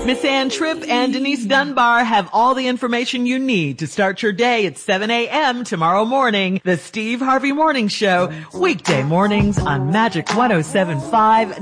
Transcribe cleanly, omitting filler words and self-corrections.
Miss Ann Tripp and Denise Dunbar have all the information you need to start your day at 7 a.m. tomorrow morning. The Steve Harvey Morning Show, weekday mornings on Magic 107.5.